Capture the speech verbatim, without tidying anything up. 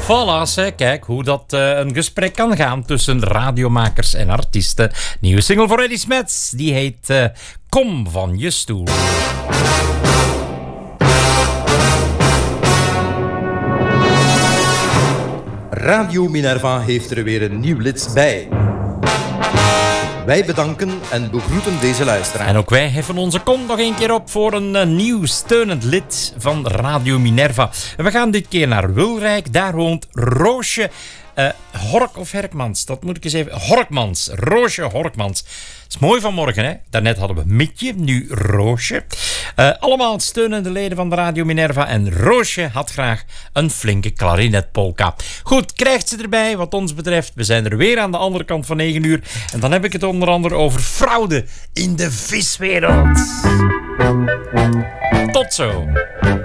Voilà, zeg, kijk hoe dat uh, een gesprek kan gaan tussen radiomakers en artiesten. Nieuwe single voor Eddie Smets, die heet uh, Kom van je stoel. Radio Minerva heeft er weer een nieuw lid bij. Wij bedanken en begroeten deze luisteraar. En ook wij heffen onze kont nog een keer op voor een uh, nieuw steunend lid van Radio Minerva. En we gaan dit keer naar Wilrijk. Daar woont Roosje uh, Hork of Herkmans. Dat moet ik eens even... Horkmans. Roosje Horkmans. Het is mooi vanmorgen, hè? Daarnet hadden we Mietje, nu Roosje. Uh, allemaal steunende leden van de Radio Minerva. En Roosje had graag een flinke klarinetpolka. Goed, krijgt ze erbij wat ons betreft. We zijn er weer aan de andere kant van negen uur. En dan heb ik het onder andere over fraude in de viswereld. Tot zo.